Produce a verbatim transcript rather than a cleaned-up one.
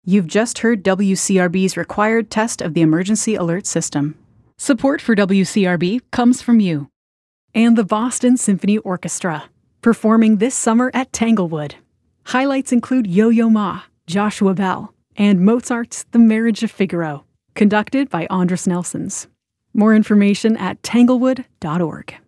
You've just heard W C R B's required test of the emergency alert system. Support for W C R B comes from you. And the Boston Symphony Orchestra, performing this summer at Tanglewood. Highlights include Yo-Yo Ma, Joshua Bell, and Mozart's The Marriage of Figaro, conducted by Andras Nelsons. More information at tanglewood dot org.